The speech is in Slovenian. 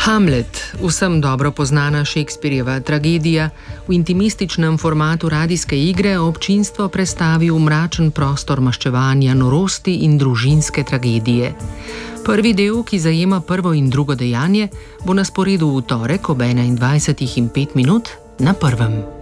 Hamlet, vsem dobro poznana Shakespearjeva tragedija, v intimističnem formatu radijske igre občinstvo prestavi v mračen prostor maščevanja norosti in družinske tragedije. Prvi del, ki zajema prvo in drugo dejanje, bo na sporedu v torek ob 21:05 na Prvem.